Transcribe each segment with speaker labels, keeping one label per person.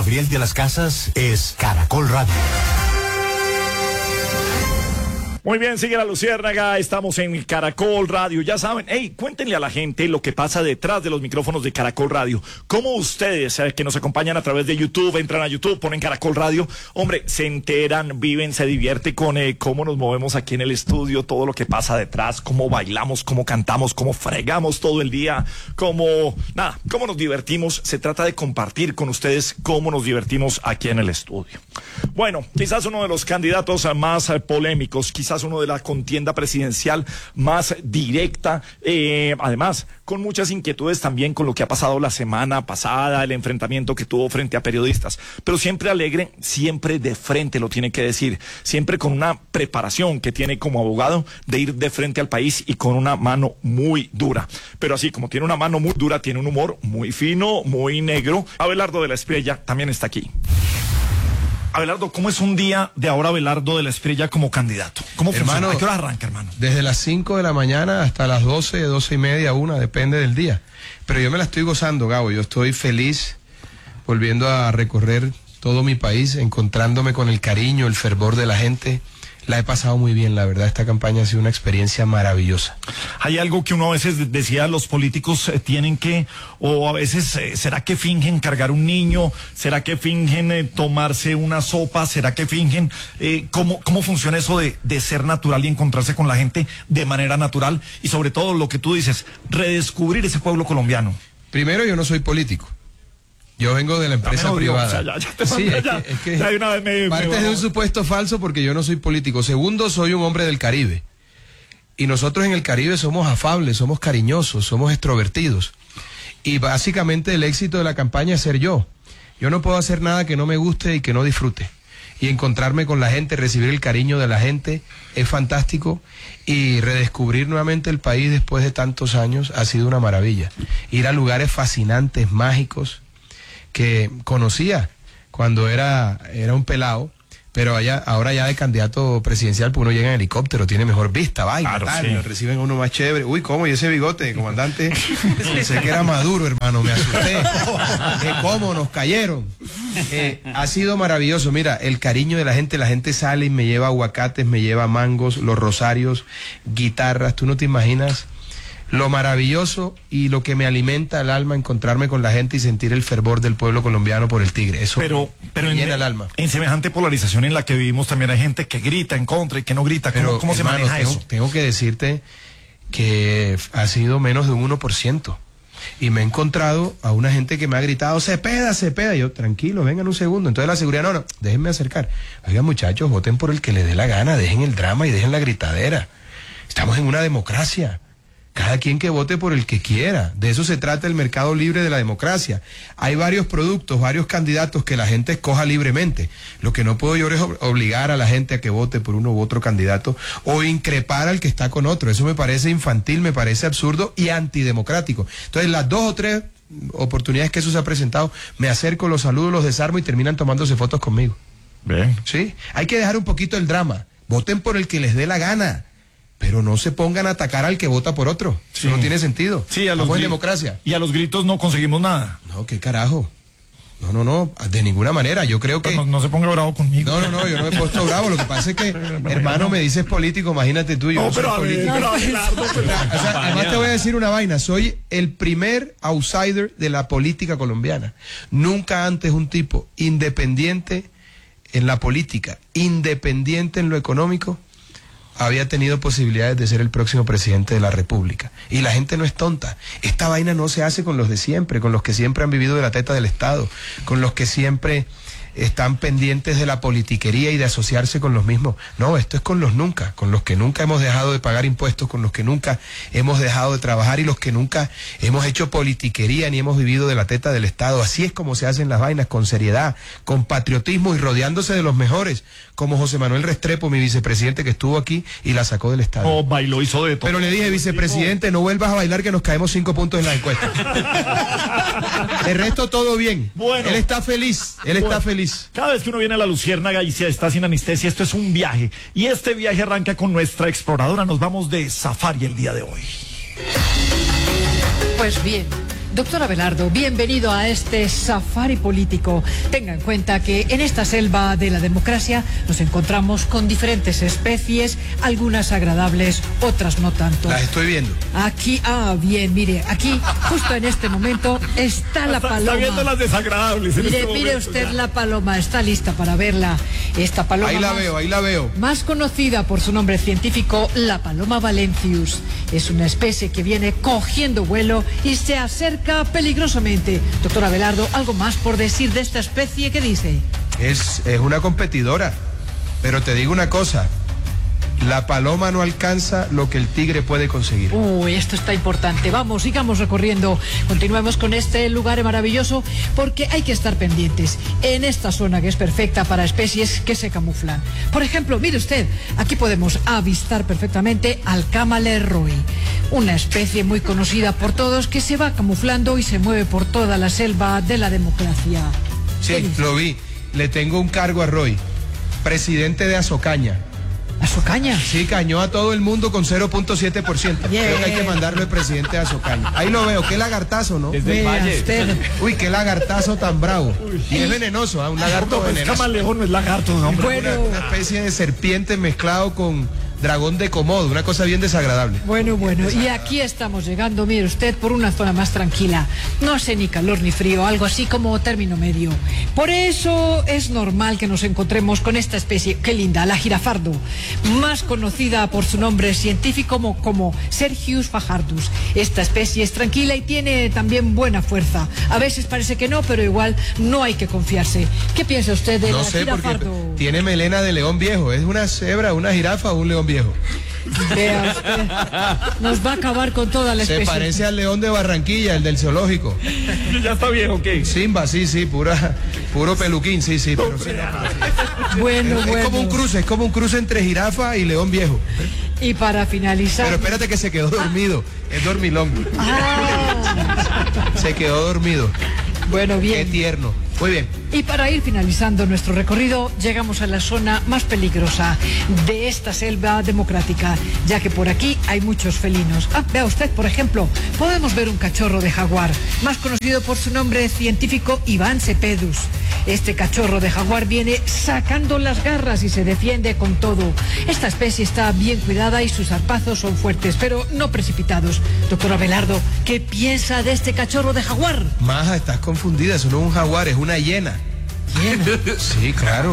Speaker 1: Gabriel de las Casas es Caracol Radio.
Speaker 2: Muy bien, sigue la Luciérnaga, estamos en Caracol Radio, ya saben, cuéntenle a la gente lo que pasa detrás de los micrófonos de Caracol Radio. Cómo ustedes, que nos acompañan a través de YouTube, entran a YouTube, ponen Caracol Radio, hombre, se enteran, viven, se divierten con cómo nos movemos aquí en el estudio, todo lo que pasa detrás, cómo bailamos, cómo cantamos, cómo fregamos todo el día, cómo nos divertimos. Se trata de compartir con ustedes cómo nos divertimos aquí en el estudio. Bueno, quizás uno de los candidatos más polémicos, quizás uno de la contienda presidencial más directa, además con muchas inquietudes también con lo que ha pasado la semana pasada, el enfrentamiento que tuvo frente a periodistas, pero siempre alegre, siempre de frente, lo tiene que decir, siempre con una preparación que tiene como abogado de ir de frente al país y con una mano muy dura, pero así como tiene una mano muy dura, tiene un humor muy fino, muy negro. Abelardo de la Espriella también está aquí. Abelardo, ¿cómo es un día de ahora Abelardo de la Espriella como candidato? ¿Cómo funciona? ¿A qué hora arranca, hermano?
Speaker 3: Desde las 5 de la mañana hasta las 12, 12 y media, 1, depende del día. Pero yo me la estoy gozando, Gabo. Yo estoy feliz volviendo a recorrer todo mi país, encontrándome con el cariño, el fervor de la gente. La he pasado muy bien, la verdad. Esta campaña ha sido una experiencia maravillosa.
Speaker 2: Hay algo que uno a veces decía, los políticos tienen que, o a veces, ¿será que fingen cargar un niño? ¿Será que fingen tomarse una sopa? ¿Será que fingen? ¿Cómo funciona eso de ser natural y encontrarse con la gente de manera natural? Y sobre todo lo que tú dices, redescubrir ese pueblo colombiano.
Speaker 3: Primero, yo no soy político. Yo vengo de la empresa privada. Partes de un supuesto falso porque yo no soy político. Segundo, soy un hombre del Caribe. Y nosotros en el Caribe somos afables, somos cariñosos, somos extrovertidos. Y básicamente el éxito de la campaña es ser yo. Yo no puedo hacer nada que no me guste y que no disfrute. Y encontrarme con la gente, recibir el cariño de la gente, es fantástico. Y redescubrir nuevamente el país después de tantos años ha sido una maravilla. Ir a lugares fascinantes, mágicos, que conocía cuando era un pelado, pero ahora ya de candidato presidencial, pues uno llega en helicóptero, tiene mejor vista,
Speaker 2: claro,
Speaker 3: tal,
Speaker 2: sí.
Speaker 3: Lo reciben uno más chévere. Uy, ¿cómo? ¿Y ese bigote, comandante? Pensé que era Maduro, hermano, me asusté. ¿Cómo nos cayeron? Ha sido maravilloso. Mira, el cariño de la gente sale y me lleva aguacates, me lleva mangos, los rosarios, guitarras, tú no te imaginas lo maravilloso y lo que me alimenta el alma, encontrarme con la gente y sentir el fervor del pueblo colombiano por el Tigre. Eso pero me llena el alma.
Speaker 2: En semejante polarización en la que vivimos también hay gente que grita en contra y que no grita. ¿Cómo se maneja eso?
Speaker 3: Tengo que decirte que ha sido menos de un 1%. Y me he encontrado a una gente que me ha gritado, Cepeda. Y yo, tranquilo, vengan un segundo. Entonces la seguridad, no, déjenme acercar. Oigan, muchachos, voten por el que les dé la gana, dejen el drama y dejen la gritadera. Estamos en una democracia. Cada quien que vote por el que quiera. De eso se trata el mercado libre de la democracia. Hay varios productos, varios candidatos que la gente escoja libremente. Lo que no puedo yo es obligar a la gente a que vote por uno u otro candidato o increpar al que está con otro. Eso me parece infantil, me parece absurdo y antidemocrático. Entonces, las 2 o 3 oportunidades que eso se ha presentado, me acerco, los saludo, los desarmo y terminan tomándose fotos conmigo.
Speaker 2: Bien.
Speaker 3: ¿Sí? Hay que dejar un poquito el drama. Voten por el que les dé la gana. Pero no se pongan a atacar al que vota por otro. Sí. Eso no tiene sentido.
Speaker 2: Sí, en
Speaker 3: democracia.
Speaker 2: Y a los gritos no conseguimos nada.
Speaker 3: No, qué carajo. No, de ninguna manera. Yo creo que...
Speaker 2: No se ponga bravo conmigo.
Speaker 3: No, yo no me he puesto bravo. Lo que pasa es que, hermano, me dices político, imagínate tú. Yo
Speaker 2: no, pero soy político.
Speaker 3: Además te voy a decir una vaina. Soy el primer outsider de la política colombiana. Nunca antes un tipo independiente en la política, independiente en lo económico, había tenido posibilidades de ser el próximo presidente de la República. Y la gente no es tonta. Esta vaina no se hace con los de siempre, con los que siempre han vivido de la teta del Estado, con los que siempre están pendientes de la politiquería y de asociarse con los mismos. No, esto es con los que nunca hemos dejado de pagar impuestos, con los que nunca hemos dejado de trabajar y los que nunca hemos hecho politiquería ni hemos vivido de la teta del Estado. Así es como se hacen las vainas, con seriedad, con patriotismo y rodeándose de los mejores, como José Manuel Restrepo, mi vicepresidente, que estuvo aquí y la sacó del Estado.
Speaker 2: No, bailó, hizo de todo.
Speaker 3: Pero le dije, vicepresidente, no vuelvas a bailar que nos caemos 5 puntos en la encuesta. El resto todo bien.
Speaker 2: Bueno,
Speaker 3: él está feliz, está feliz.
Speaker 2: Cada vez que uno viene a la Luciérnaga y se está sin anestesia, esto es un viaje. Y este viaje arranca con nuestra exploradora. Nos vamos de safari el día de hoy.
Speaker 4: Pues bien, Doctor Abelardo, bienvenido a este safari político. Tenga en cuenta que en esta selva de la democracia nos encontramos con diferentes especies, algunas agradables, otras no tanto.
Speaker 3: Las estoy viendo.
Speaker 4: Aquí, bien, mire, aquí, justo en este momento, está la paloma.
Speaker 2: Está viendo las desagradables.
Speaker 4: Mire usted la paloma, está lista para verla. Esta paloma.
Speaker 3: Ahí la veo.
Speaker 4: Más conocida por su nombre científico, la paloma valentius. Es una especie que viene cogiendo vuelo y se acerca peligrosamente. Doctor Abelardo, ¿algo más por decir de esta especie? ¿Qué dice?
Speaker 3: Es una competidora, pero te digo una cosa. La paloma no alcanza lo que el tigre puede conseguir.
Speaker 4: Uy, esto está importante. Vamos, sigamos recorriendo. Continuemos con este lugar maravilloso porque hay que estar pendientes en esta zona que es perfecta para especies que se camuflan. Por ejemplo, mire usted, aquí podemos avistar perfectamente al Camaleroy, una especie muy conocida por todos que se va camuflando y se mueve por toda la selva de la democracia.
Speaker 3: Sí, lo vi. Le tengo un cargo a Roy, presidente de Azocaña.
Speaker 4: ¿A su caña?
Speaker 3: Sí, cañó a todo el mundo con 0.7%. Creo que hay que mandarlo el presidente de Azocaña. Ahí lo veo, qué lagartazo, ¿no?
Speaker 2: Desde el valle.
Speaker 4: Usted.
Speaker 3: Uy, qué lagartazo tan bravo. Y es venenoso, ¿eh? Un lagarto venenoso.
Speaker 2: Es camaleón, no es lagarto, hombre.
Speaker 4: Bueno.
Speaker 3: Una especie de serpiente mezclado con dragón de Komodo, una cosa bien desagradable.
Speaker 4: Bueno, y aquí estamos llegando, mire usted, por una zona más tranquila. No hace ni calor ni frío, algo así como término medio. Por eso es normal que nos encontremos con esta especie, qué linda, la jirafardo, más conocida por su nombre científico como Sergius fajardus. Esta especie es tranquila y tiene también buena fuerza. A veces parece que no, pero igual no hay que confiarse. ¿Qué piensa usted de la jirafardo?
Speaker 3: Porque tiene melena de león viejo. ¿Es una cebra, una jirafa o un león viejo?
Speaker 4: Vea usted, nos va a acabar con toda la especie.
Speaker 3: Se parece al león de Barranquilla, el del zoológico.
Speaker 2: Ya está viejo, ¿qué?
Speaker 3: Simba, sí, puro peluquín, sí, pero sí.
Speaker 4: Bueno.
Speaker 3: Es como un cruce entre jirafa y león viejo.
Speaker 4: Y para finalizar.
Speaker 3: Pero espérate que se quedó dormido, es dormilón. Se quedó dormido.
Speaker 4: Bueno, bien.
Speaker 3: Qué tierno. Muy bien.
Speaker 4: Y para ir finalizando nuestro recorrido, llegamos a la zona más peligrosa de esta selva democrática, ya que por aquí hay muchos felinos. Vea usted, por ejemplo, podemos ver un cachorro de jaguar, más conocido por su nombre científico Ivan cepedus. Este cachorro de jaguar viene sacando las garras y se defiende con todo. Esta especie está bien cuidada y sus zarpazos son fuertes, pero no precipitados. Doctor Abelardo, ¿qué piensa de este cachorro de jaguar?
Speaker 3: Maja, estás confundida, eso no es un jaguar, es una hiena.
Speaker 4: ¿Hiena?
Speaker 3: Sí, claro.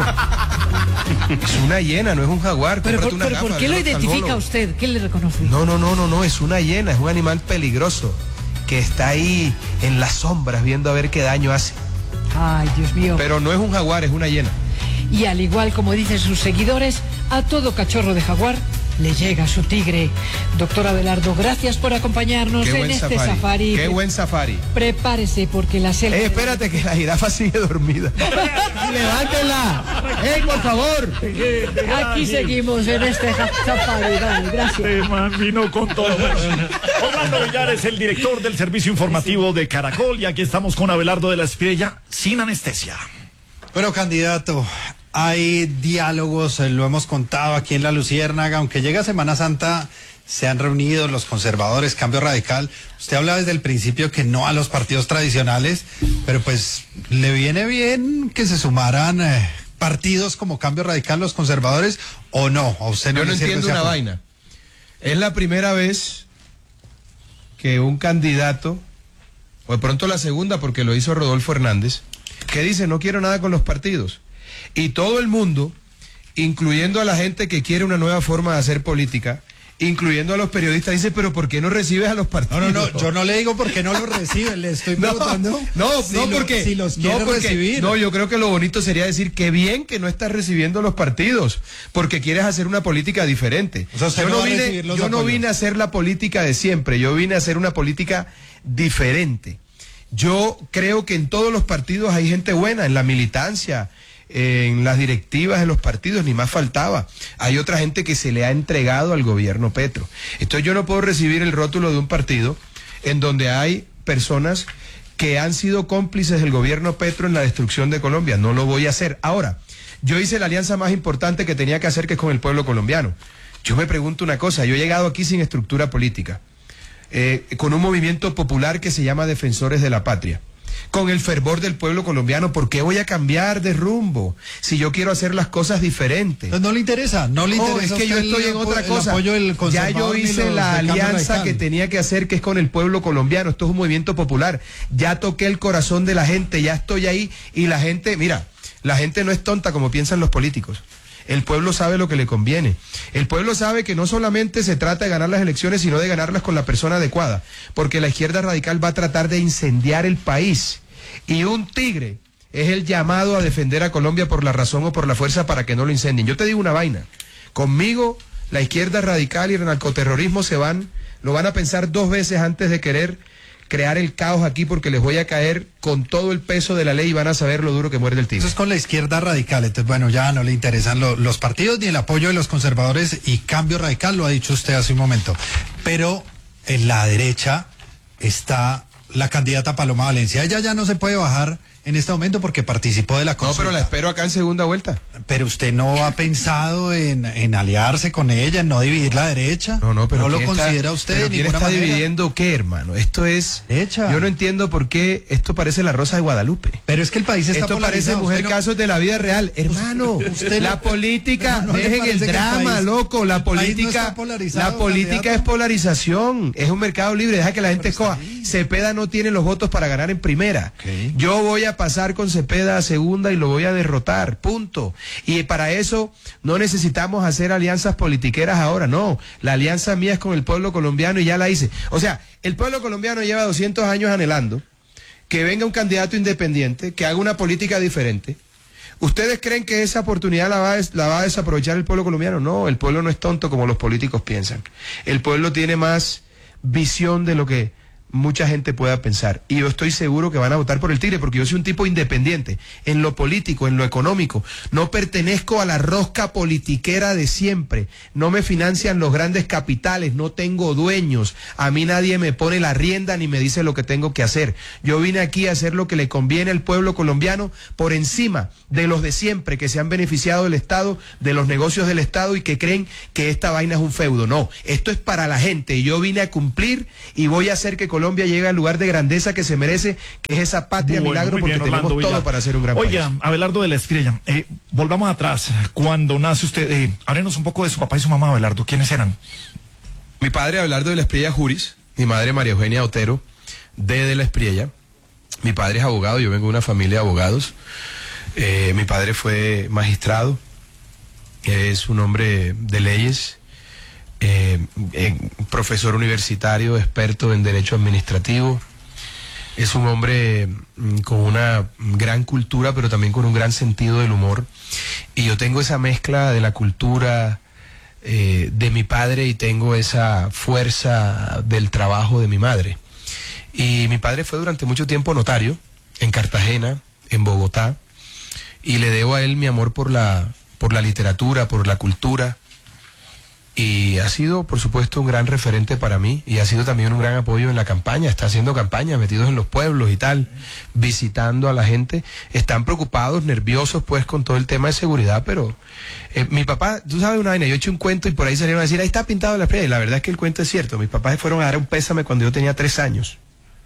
Speaker 3: Es una hiena, no es un jaguar.
Speaker 4: Pero ¿por qué lo identifica usted? ¿Qué le reconoce?
Speaker 3: No, es una hiena, es un animal peligroso que está ahí en las sombras viendo a ver qué daño hace.
Speaker 4: Ay, Dios mío.
Speaker 3: Pero no es un jaguar, es una hiena.
Speaker 4: Y al igual como dicen sus seguidores, a todo cachorro de jaguar le llega su tigre. Doctor Abelardo, gracias por acompañarnos en este safari.
Speaker 3: Qué buen safari.
Speaker 4: Prepárese porque la selva...
Speaker 3: espérate que la jirafa sigue dormida. ¡Levántela! Por favor!
Speaker 4: Aquí seguimos en este safari. Dale, gracias.
Speaker 2: Este man vino con todo. Orlando Villar es el director del servicio informativo de Caracol y aquí estamos con Abelardo de la Espriella sin anestesia.
Speaker 5: Bueno, candidato, hay diálogos, lo hemos contado aquí en La Luciérnaga, aunque llega Semana Santa, se han reunido los conservadores, Cambio Radical. Usted habla desde el principio que no a los partidos tradicionales, pero pues le viene bien que se sumaran partidos como Cambio Radical, los conservadores, o no. ¿A usted no
Speaker 3: Yo no entiendo una vaina. Es la primera vez que un candidato, o de pronto la segunda porque lo hizo Rodolfo Hernández, que dice no quiero nada con los partidos. Y todo el mundo, incluyendo a la gente que quiere una nueva forma de hacer política, incluyendo a los periodistas, dice, pero ¿por qué no recibes a los partidos?
Speaker 5: No, yo no le digo por qué no los reciben, le estoy preguntando.
Speaker 3: Porque
Speaker 5: los quiere recibir.
Speaker 3: No, yo creo que lo bonito sería decir que bien que no estás recibiendo los partidos, porque quieres hacer una política diferente.
Speaker 5: O sea,
Speaker 3: yo no vine a hacer la política de siempre, yo vine a hacer una política diferente. Yo creo que en todos los partidos hay gente buena, en la militancia, en las directivas de los partidos, ni más faltaba. Hay otra gente que se le ha entregado al gobierno Petro. Entonces yo no puedo recibir el rótulo de un partido en donde hay personas que han sido cómplices del gobierno Petro en la destrucción de Colombia. No lo voy a hacer. Ahora, yo hice la alianza más importante que tenía que hacer, que es con el pueblo colombiano. Yo me pregunto una cosa, yo he llegado aquí sin estructura política. con un movimiento popular que se llama Defensores de la Patria, con el fervor del pueblo colombiano. ¿Por qué voy a cambiar de rumbo si yo quiero hacer las cosas diferentes?
Speaker 5: Pues no le interesa.
Speaker 3: Es que yo estoy en otra cosa. Ya yo hice la alianza que tenía que hacer, que es con el pueblo colombiano. Esto es un movimiento popular. Ya toqué el corazón de la gente, ya estoy ahí. Y la gente, mira, la gente no es tonta como piensan los políticos. El pueblo sabe lo que le conviene. El pueblo sabe que no solamente se trata de ganar las elecciones, sino de ganarlas con la persona adecuada. Porque la izquierda radical va a tratar de incendiar el país. Y un tigre es el llamado a defender a Colombia por la razón o por la fuerza para que no lo incendien. Yo te digo una vaina. Conmigo, la izquierda radical y el narcoterrorismo lo van a pensar 2 veces antes de querer crear el caos aquí, porque les voy a caer con todo el peso de la ley y van a saber lo duro que muerde el tigre.
Speaker 5: Eso es con la izquierda radical. Entonces, bueno, ya no le interesan los partidos ni el apoyo de los conservadores y Cambio Radical, lo ha dicho usted hace un momento. Pero en la derecha está la candidata Paloma Valencia. Ella ya no se puede bajar en este momento porque participó de la consulta.
Speaker 3: No, pero la espero acá en segunda vuelta.
Speaker 5: Pero usted no ha pensado en aliarse con ella, en no dividir la derecha.
Speaker 3: No, pero
Speaker 5: no lo considera usted de
Speaker 3: ¿quién
Speaker 5: ninguna
Speaker 3: está
Speaker 5: manera?
Speaker 3: dividiendo qué, hermano? Esto es
Speaker 5: Derecha.
Speaker 3: Yo no entiendo por qué esto parece la Rosa de Guadalupe.
Speaker 5: Pero es que el país está
Speaker 3: esto parece Mujer Casos de la vida real, hermano. La política, dejen el drama, loco. La política es polarización. Es un mercado libre, deja que la gente escoja. Cepeda no tiene los votos para ganar en primera.
Speaker 5: Okay.
Speaker 3: Yo voy a pasar con Cepeda a segunda y lo voy a derrotar, punto. Y para eso no necesitamos hacer alianzas politiqueras ahora, no. La alianza mía es con el pueblo colombiano y ya la hice. O sea, el pueblo colombiano lleva 200 años anhelando que venga un candidato independiente, que haga una política diferente. ¿Ustedes creen que esa oportunidad la va a desaprovechar el pueblo colombiano? No, el pueblo no es tonto como los políticos piensan. El pueblo tiene más visión de lo que mucha gente pueda pensar, y yo estoy seguro que van a votar por el tigre, porque yo soy un tipo independiente en lo político, en lo económico. No pertenezco a la rosca politiquera de siempre, no me financian los grandes capitales, no tengo dueños, a mí nadie me pone la rienda ni me dice lo que tengo que hacer. Yo vine aquí a hacer lo que le conviene al pueblo colombiano por encima de los de siempre que se han beneficiado del Estado, de los negocios del Estado y que creen que esta vaina es un feudo. No, esto es para la gente y yo vine a cumplir y voy a hacer que Colombia llega al lugar de grandeza que se merece, que es esa patria milagro, porque tenemos todo para ser un gran país.
Speaker 2: Oiga, Abelardo de la Espriella, volvamos atrás. Cuando nace usted, háblenos un poco de su papá y su mamá, Abelardo. ¿Quiénes eran?
Speaker 3: Mi padre, Abelardo de la Espriella Juris, mi madre, María Eugenia Otero de la Espriella. Mi padre es abogado, yo vengo de una familia de abogados. Mi padre fue magistrado, es un hombre de leyes. Profesor universitario, experto en derecho administrativo. Es un hombre con una gran cultura, pero también con un gran sentido del humor. Y yo tengo esa mezcla de la cultura de mi padre y tengo esa fuerza del trabajo de mi madre. Y mi padre fue durante mucho tiempo notario en Cartagena, en Bogotá, y le debo a él mi amor por la literatura, por la cultura. Y ha sido, por supuesto, un gran referente para mí y ha sido también un gran apoyo en la campaña. Está haciendo campaña, metidos en los pueblos y tal, visitando a la gente. Están preocupados, nerviosos, pues, con todo el tema de seguridad, pero mi papá, tú sabes una vaina, yo eché un cuento y por ahí salieron a decir, ahí está pintado la Espriella. Y la verdad es que el cuento es cierto. Mis papás fueron a dar un pésame cuando yo tenía 3 años.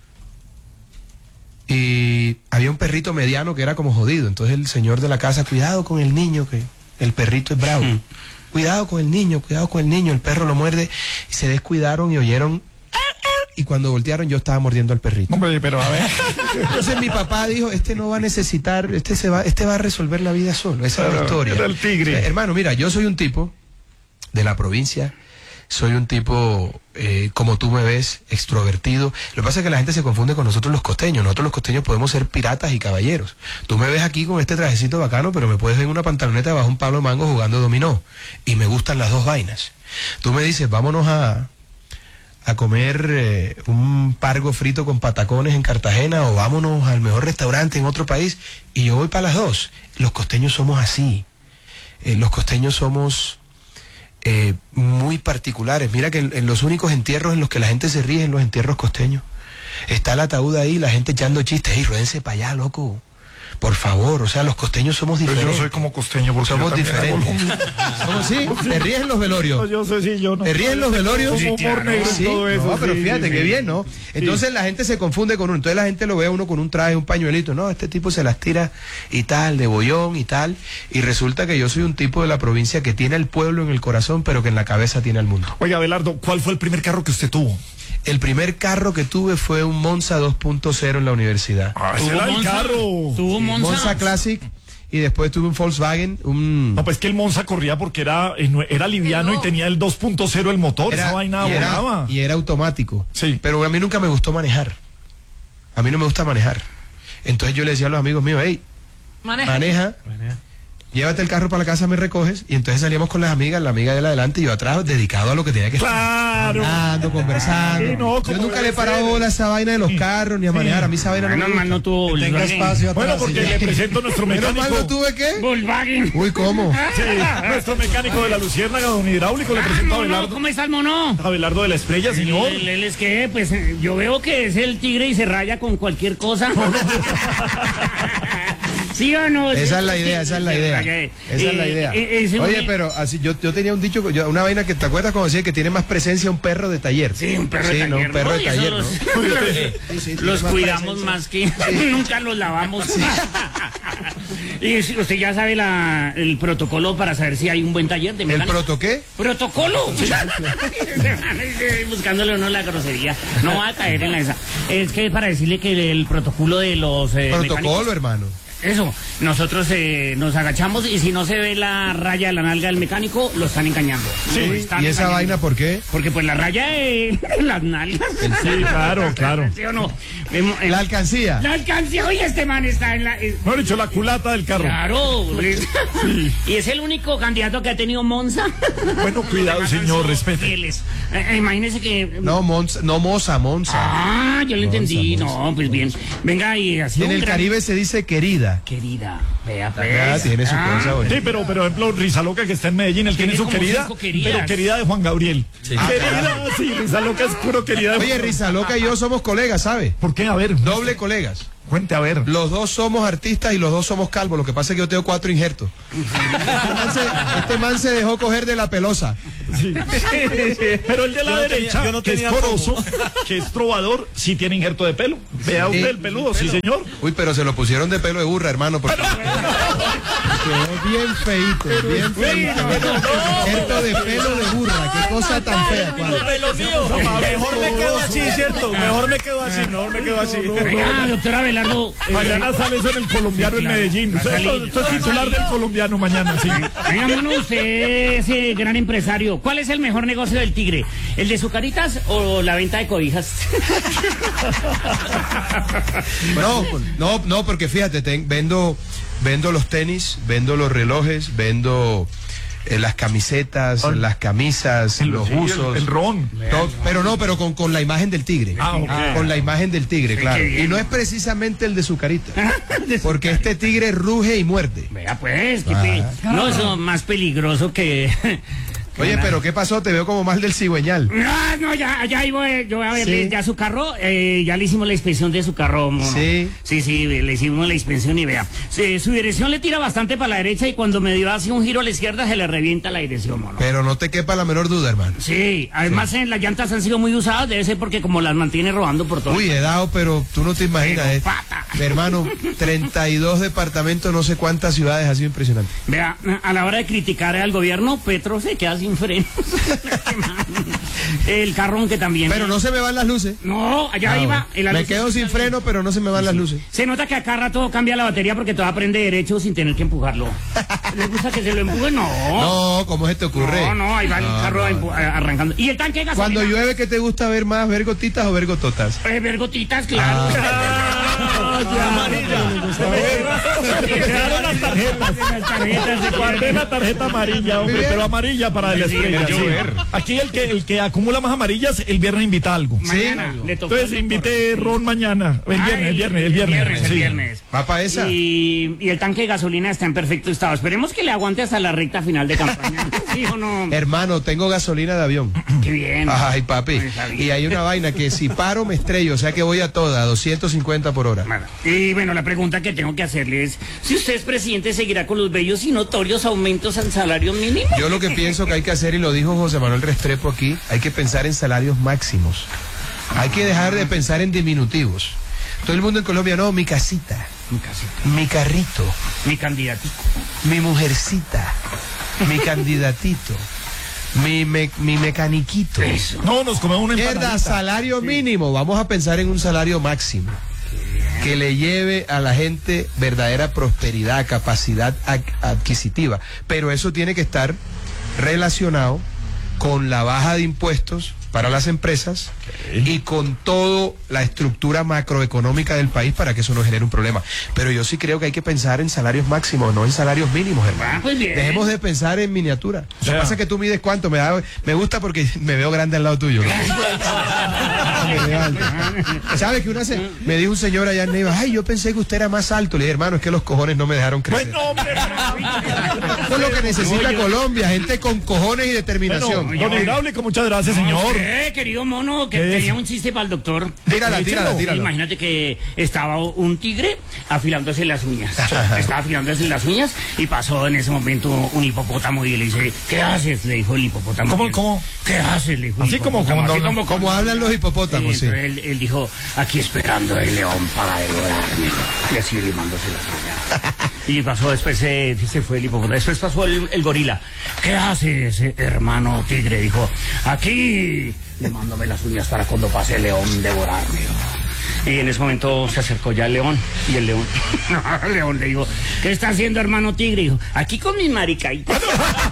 Speaker 3: Y había un perrito mediano que era como jodido. Entonces el señor de la casa, cuidado con el niño, que el perrito es bravo. Cuidado con el niño, el perro lo muerde. Y se descuidaron y oyeron. Y cuando voltearon yo estaba mordiendo al perrito.
Speaker 2: Hombre, pero a ver.
Speaker 3: Entonces mi papá dijo, este no va a necesitar, este va a resolver la vida solo. Esa es la historia.
Speaker 2: Era el tigre.
Speaker 3: Hermano, mira, yo soy un tipo de la provincia. Soy un tipo, como tú me ves, extrovertido. Lo que pasa es que la gente se confunde con nosotros los costeños. Nosotros los costeños podemos ser piratas y caballeros. Tú me ves aquí con este trajecito bacano, pero me puedes ver en una pantaloneta bajo un palo de mango jugando dominó. Y me gustan las dos vainas. Tú me dices, vámonos a comer un pargo frito con patacones en Cartagena o vámonos al mejor restaurante en otro país. Y yo voy para las dos. Los costeños somos así. Los costeños somos muy particulares. Mira que en los únicos entierros en los que la gente se ríe, en los entierros costeños, está el ataúd ahí, la gente echando chistes. ¡Ey, ruédense para allá, loco! Por favor, o sea, los costeños somos diferentes.
Speaker 2: Yo soy como costeño porque
Speaker 3: somos
Speaker 2: yo también
Speaker 3: diferentes. ¿Cómo sí? ¿Te ríes en los velorios?
Speaker 2: yo sé, sí, yo no.
Speaker 3: ¿Te ríes en los velorios?
Speaker 2: Como humor negro y
Speaker 3: Sí,
Speaker 2: todo eso.
Speaker 3: no, pero
Speaker 2: sí,
Speaker 3: fíjate
Speaker 2: sí,
Speaker 3: qué
Speaker 2: sí.
Speaker 3: bien, ¿no? Entonces la gente se confunde con uno. Entonces la gente lo ve a uno con un traje, un pañuelito. No, este tipo se las tira y tal, de bollón y tal. Y resulta que yo soy un tipo de la provincia que tiene al pueblo en el corazón, pero que en la cabeza tiene al mundo.
Speaker 2: Oiga, Abelardo, ¿cuál fue el primer carro que usted tuvo?
Speaker 3: El primer carro que tuve fue un Monza 2.0 en la universidad.
Speaker 2: Ese era el carro.
Speaker 6: Tuvo
Speaker 3: Monza Classic. Y después tuve un Volkswagen,
Speaker 2: No, pues que el Monza corría porque era liviano y tenía el 2.0 el motor, esa vaina volaba.
Speaker 3: y era automático.
Speaker 2: Sí.
Speaker 3: Pero a mí nunca me gustó manejar. A mí no me gusta manejar. Entonces yo le decía a los amigos míos, hey, maneja. Llévate el carro para la casa, me recoges. Y entonces salíamos con las amigas, la amiga de adelante y yo atrás, dedicado a lo que tenía que estar.
Speaker 2: Claro.
Speaker 3: Hablando, conversando.
Speaker 2: Sí, no,
Speaker 3: yo
Speaker 2: como
Speaker 3: nunca le he
Speaker 2: debe
Speaker 3: parado
Speaker 2: ser.
Speaker 3: bola a esa vaina de los carros, ni a manejar. A mí esa vaina no me
Speaker 6: Menos mal
Speaker 3: gusta.
Speaker 6: no tuvo
Speaker 5: Que tenga
Speaker 6: Volkswagen.
Speaker 5: espacio atrás.
Speaker 2: Bueno, porque
Speaker 5: y ya.
Speaker 2: le presento a nuestro
Speaker 3: Menos
Speaker 2: mecánico.
Speaker 3: mal no tuve qué.
Speaker 6: Volkswagen.
Speaker 3: Uy, ¿cómo?
Speaker 2: Sí, nuestro mecánico de la Luciérnaga, don Hidráulico, le presento a
Speaker 6: Mono,
Speaker 2: Abelardo.
Speaker 6: ¿cómo está el mono?
Speaker 2: Abelardo de la Estrella, señor.
Speaker 6: Él es que, pues, yo veo que es el tigre y se raya con cualquier cosa. ¿Sí o no?
Speaker 3: Esa es la idea, esa es la idea. Esa es la idea. Oye, pero así yo tenía un dicho, una vaina que te acuerdas cuando decía que tiene más presencia un perro de taller.
Speaker 6: Sí, un perro de
Speaker 3: Sí,
Speaker 6: taller.
Speaker 3: no, un perro de
Speaker 6: Y eso
Speaker 3: taller,
Speaker 6: los,
Speaker 3: ¿no? Sí,
Speaker 6: los
Speaker 3: tiene
Speaker 6: cuidamos
Speaker 3: presencia.
Speaker 6: más que nunca los lavamos. Y si usted ya sabe el protocolo para saber si hay un buen taller de
Speaker 3: ¿El
Speaker 6: mecánica.
Speaker 3: proto qué?
Speaker 6: ¿Protocolo? Buscándole uno la grosería. No va a caer en la esa. Es que para decirle que el protocolo de los
Speaker 3: Protocolo,
Speaker 6: mecánicos,
Speaker 3: hermano.
Speaker 6: eso, nosotros nos agachamos y si no se ve la raya de la nalga del mecánico, lo están engañando.
Speaker 2: Sí,
Speaker 6: Lo están
Speaker 3: ¿Y esa
Speaker 6: engañando.
Speaker 3: vaina por qué?
Speaker 6: Porque pues la raya de las nalgas.
Speaker 2: Sí, claro, claro.
Speaker 6: ¿Sí o no?
Speaker 3: La alcancía.
Speaker 6: La alcancía, oye, este man está en la...
Speaker 2: Mejor dicho, la culata del carro.
Speaker 6: Claro, y es el único candidato que ha tenido Monza.
Speaker 2: Bueno, cuidado,
Speaker 6: Los demás han
Speaker 2: señor,
Speaker 6: sido
Speaker 2: respete.
Speaker 6: fieles. Imagínese que...
Speaker 3: No, Monza, no Monza.
Speaker 6: Ah, yo lo entendí.
Speaker 3: Monza.
Speaker 6: No, pues bien. Venga, y así
Speaker 3: En el Caribe se dice querida.
Speaker 6: Querida, vea,
Speaker 3: Ah,
Speaker 6: pues.
Speaker 3: tiene su cosa, güey.
Speaker 2: Sí, pero por ejemplo, Rizaloca que está en Medellín, él tiene
Speaker 6: Tiene
Speaker 2: su
Speaker 6: como
Speaker 2: querida,
Speaker 6: 5 queridas.
Speaker 2: pero querida de Juan Gabriel. Querida, sí, Rizaloca es puro querida de
Speaker 3: Oye,
Speaker 2: Juan
Speaker 3: Rizaloca y yo somos colegas, ¿sabe?
Speaker 2: ¿Por qué? A ver,
Speaker 3: Doble colegas.
Speaker 2: cuente, a ver.
Speaker 3: Los dos somos artistas y los dos somos calvos. Lo que pasa es que yo tengo 4 injertos. Este man se dejó coger de la pelosa.
Speaker 2: Sí. Pero el de la derecha,
Speaker 5: yo no
Speaker 2: que es
Speaker 5: tenía
Speaker 2: poroso, que es trovador, sí tiene injerto de pelo. Vea usted el peludo, sí, señor.
Speaker 3: Uy, pero se lo pusieron de pelo de burra, hermano. Porque quedó bien feíto, bien feíto. Injerto de pelo de burra. Qué cosa tan fea, Juan.
Speaker 5: Mejor me quedo así, ¿cierto? Mejor me quedo así, mejor me quedo así.
Speaker 6: Venga, doctora Abelardo.
Speaker 2: Mañana sale eso en el colombiano en Medellín.
Speaker 6: Va a salir.
Speaker 2: Usted es titular del colombiano mañana, sí.
Speaker 6: Venga, mono, usted es gran empresario. ¿Cuál es el mejor negocio del tigre? ¿El de Zucaritas o la venta de cobijas?
Speaker 3: No, porque fíjate, vendo los tenis, vendo los relojes, vendo las camisetas, las camisas, los
Speaker 2: Sí,
Speaker 3: buzos.
Speaker 2: el ron.
Speaker 3: Pero con la imagen del tigre.
Speaker 2: Ah, ok.
Speaker 3: Con la imagen del tigre, claro.
Speaker 6: qué bien.
Speaker 3: Y no es precisamente el de Zucarita. Porque este tigre ruge y muerde.
Speaker 6: Vea, pues, no, eso es más peligroso que...
Speaker 3: Oye, pero ¿qué pasó? Te veo como mal del cigüeñal.
Speaker 6: No, ya yo voy a verle
Speaker 3: Sí.
Speaker 6: ya su carro, ya le hicimos la inspección de su carro, mono.
Speaker 3: Sí.
Speaker 6: Sí, le hicimos la inspección y vea. Su dirección le tira bastante para la derecha y cuando me dio así un giro a la izquierda se le revienta la dirección, mono.
Speaker 3: Pero no te quepa la menor duda, hermano.
Speaker 6: Sí, además las llantas han sido muy usadas, debe ser porque como las mantiene robando por todo.
Speaker 3: Uy, he dado, pero tú no te imaginas.
Speaker 6: Pero, pata.
Speaker 3: Hermano, 32 departamentos, no sé cuántas ciudades, ha sido impresionante.
Speaker 6: Vea, a la hora de criticar al gobierno, Petro se queda sin frenos. El carrón que también.
Speaker 3: Pero no se me van las luces.
Speaker 6: No, allá iba.
Speaker 3: Ah, me quedo sin freno, pero no se me van las luces.
Speaker 6: Se nota que acá rato cambia la batería porque todo aprende derecho sin tener que empujarlo. ¿Le gusta que se lo empuje? No.
Speaker 3: No, ¿cómo se te ocurre?
Speaker 6: No, ahí va el carro arrancando. ¿Y el tanque de gasolina?
Speaker 3: Cuando llueve, ¿qué te gusta ver más? ¿Ver gotitas o ver gototas?
Speaker 6: Ver gotitas, claro.
Speaker 2: quedaron las tarjetas. Guardé la tarjeta amarilla, hombre, pero amarilla para el estrella. Sí. Aquí el que acumula más amarillas, el viernes invita algo.
Speaker 6: Mañana le tocó
Speaker 2: Entonces invité ron mañana. El viernes.
Speaker 3: ¿Va para esa?
Speaker 6: Y el tanque de gasolina está en perfecto estado. Esperemos que le aguante hasta la recta final de campaña. ¿Sí o no?
Speaker 3: Hermano, tengo gasolina de avión.
Speaker 6: Qué bien.
Speaker 3: Ay, papi. Y hay una vaina que si paro me estrello, o sea que voy a toda, 250 por hora.
Speaker 6: Bueno, y bueno, la pregunta que tengo que hacerle es, si usted es presidente, ¿seguirá con los bellos y notorios aumentos al salario mínimo?
Speaker 3: Yo lo que pienso que hay que hacer, y lo dijo José Manuel Restrepo aquí, hay que pensar en salarios máximos. Hay que dejar de pensar en diminutivos. Todo el mundo en Colombia, no, mi casita, mi carrito,
Speaker 6: Mi candidatito.
Speaker 3: mi mujercita, mi candidatito, mi mecaniquito.
Speaker 2: No, nos comemos una
Speaker 3: Mierda,
Speaker 2: empanadita.
Speaker 3: salario mínimo. Vamos a pensar en un salario máximo que le lleve a la gente verdadera prosperidad, capacidad adquisitiva. Pero eso tiene que estar relacionado con la baja de impuestos para las empresas y con toda la estructura macroeconómica del país para que eso no genere un problema. Pero yo sí creo que hay que pensar en salarios máximos, no en salarios mínimos, hermano.
Speaker 6: Pues bien.
Speaker 3: Dejemos de pensar en miniatura. Lo que pasa es que tú mides cuánto, me gusta porque me veo grande al lado tuyo. ¿Sabes que me dijo un señor allá en Neiva, ay, yo pensé que usted era más alto? Le dije, hermano, es que los cojones no me dejaron crecer.
Speaker 2: Bueno, hombre,
Speaker 3: Eso es lo que necesita Colombia, gente con cojones y determinación.
Speaker 2: bueno, don hidráulico, muchas gracias, señor.
Speaker 6: Querido mono, que
Speaker 2: ¿Qué
Speaker 6: tenía
Speaker 2: es?
Speaker 6: un chiste para el doctor.
Speaker 3: Tírala.
Speaker 6: Imagínate que estaba un tigre afilándose las uñas. Estaba afilándose las uñas y pasó en ese momento un hipopótamo y le dice, ¿qué haces? Le dijo el hipopótamo.
Speaker 2: ¿Cómo?
Speaker 6: ¿Qué haces? Le dijo el
Speaker 2: Así como
Speaker 6: hipopótamo.
Speaker 2: cuando-
Speaker 6: Así
Speaker 3: Como hablan los hipopótamos, sí.
Speaker 6: Entonces él dijo, aquí esperando el león para devorarme. Y así limándose las uñas. Y pasó después, se fue el hipopótamo. Después pasó el gorila. ¿Qué haces, hermano tigre? Dijo, aquí limándome las uñas para cuando pase el león devorarme. Y en ese momento se acercó ya el león. Y el león le dijo, ¿qué está haciendo, hermano tigre? Dijo, aquí con mis maricaitas.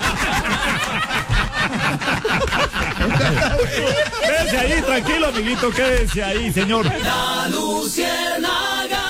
Speaker 2: Quédese ahí, tranquilo, amiguito, quédese ahí, señor.
Speaker 7: La Luciérnaga.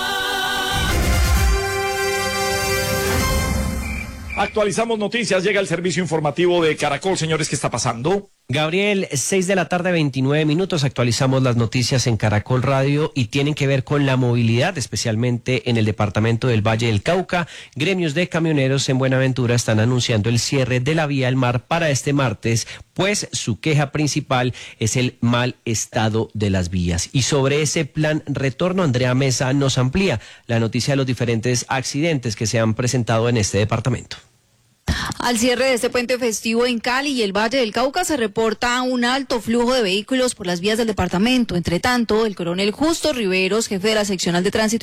Speaker 2: Actualizamos noticias, llega el servicio informativo de Caracol. Señores, ¿qué está pasando?
Speaker 8: Gabriel, 6:29 actualizamos las noticias en Caracol Radio y tienen que ver con la movilidad, especialmente en el departamento del Valle del Cauca. Gremios de camioneros en Buenaventura están anunciando el cierre de la vía al mar para este martes, pues su queja principal es el mal estado de las vías. Y sobre ese plan retorno, Andrea Mesa nos amplía la noticia de los diferentes accidentes que se han presentado en este departamento.
Speaker 9: Al cierre de este puente festivo en Cali y el Valle del Cauca se reporta un alto flujo de vehículos por las vías del departamento. Entre tanto, el coronel Justo Riveros, jefe de la seccional de tránsito